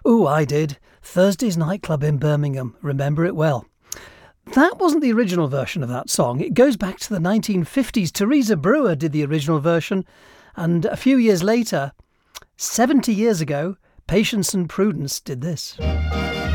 Oh, I did. Thursday's nightclub in Birmingham. Remember it well. That wasn't the original version of that song. It goes back to the 1950s. Teresa Brewer did the original version. And a few years later, 70 years ago, Patience and Prudence did this.